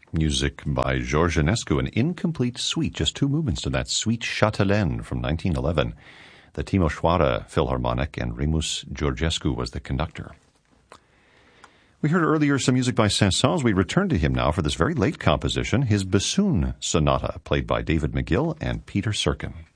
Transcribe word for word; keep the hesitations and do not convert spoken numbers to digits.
Music by George Enescu, an incomplete suite, just two movements to that suite Châtelaine from nineteen eleven. The Timișoara Philharmonic, and Remus Georgescu was the conductor. We heard earlier some music by Saint-Saëns. We return to him now for this very late composition, his bassoon sonata, played by David McGill and Peter Serkin.